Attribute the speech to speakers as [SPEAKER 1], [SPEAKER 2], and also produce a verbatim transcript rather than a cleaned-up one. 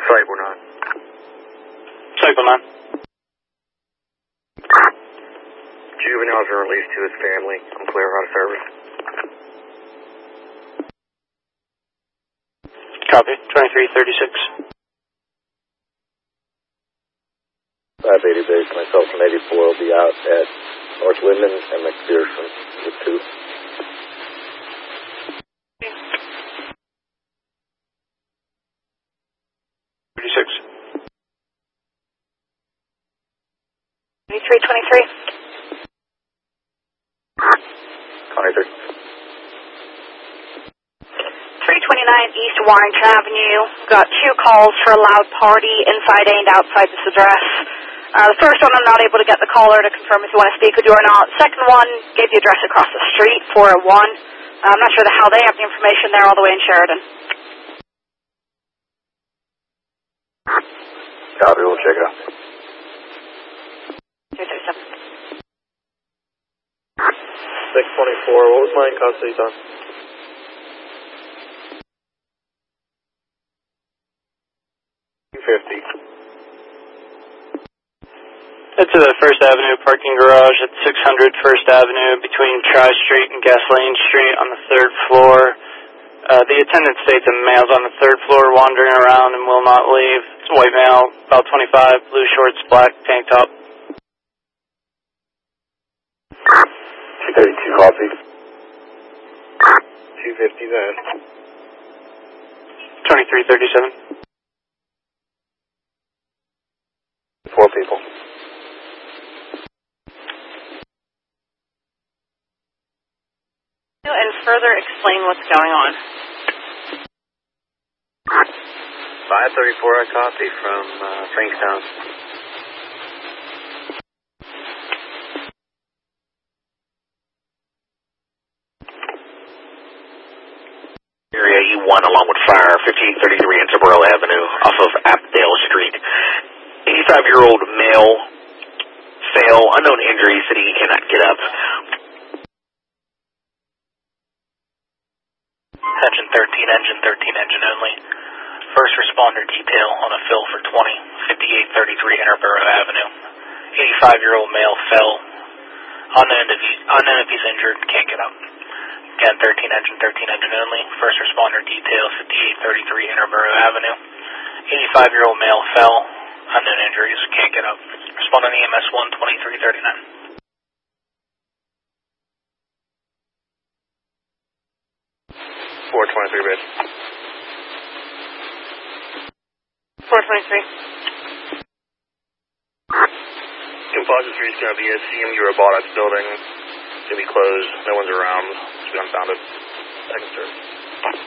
[SPEAKER 1] Cyber nine.
[SPEAKER 2] Cyber nine.
[SPEAKER 1] Juvenile has been released to his family. I'm clear out of service.
[SPEAKER 2] Copy. twenty-three thirty-six.
[SPEAKER 1] five eighty base, myself from eighty-four will be out at North Linden and McPherson with two.
[SPEAKER 2] thirty-six.
[SPEAKER 3] twenty-three twenty-three.
[SPEAKER 1] twenty-three.
[SPEAKER 3] three twenty-nine East Warrington Avenue. Got two calls for a loud party inside and outside this address. Uh, the first one, I'm not able to get the caller to confirm if you want to speak with you or not. Second one, gave the address across the street, four oh one. Uh, I'm not sure how they have the information there all the way in Sheridan.
[SPEAKER 1] Copy, we'll check it out.
[SPEAKER 3] two thirty-seven.
[SPEAKER 1] six twenty-four, what was my in custody time? two fifty.
[SPEAKER 2] Head to the First Avenue parking garage at six hundred First Avenue between Tri-Street and Gasoline Street on the third floor. Uh, the attendant states a male's on the third floor wandering around and will not leave. It's a white male, about twenty-five, blue shorts, black tank top.
[SPEAKER 1] two thirty-two copy. two fifty then.
[SPEAKER 2] twenty-three thirty-seven.
[SPEAKER 1] Four people.
[SPEAKER 3] And further explain what's going on.
[SPEAKER 1] five thirty-four, I copy from uh, Frankstown.
[SPEAKER 4] Area E one along with fire, fifty-eight thirty-three Interboro Avenue off of Appdale Street. eighty-five-year-old male, fell, unknown injury, said he cannot get up. Engine thirteen, engine thirteen, engine only. First responder detail on a fill for twenty, fifty-eight thirty-three Interboro Avenue. eighty-five-year-old male fell, unknown if, he, unknown if he's injured, can't get up. Again, thirteen, engine thirteen, engine only. First responder detail, fifty-eight thirty-three Interboro Avenue. eighty-five-year-old male fell, unknown injuries, can't get up. Respond on E M S one twenty-three thirty-nine.
[SPEAKER 1] four twenty-three, bitch.
[SPEAKER 3] four twenty-three.
[SPEAKER 1] Composite Street's going to be a C M U Robotics building. It's going to be closed. No one's around. It's been unfounded. Second service.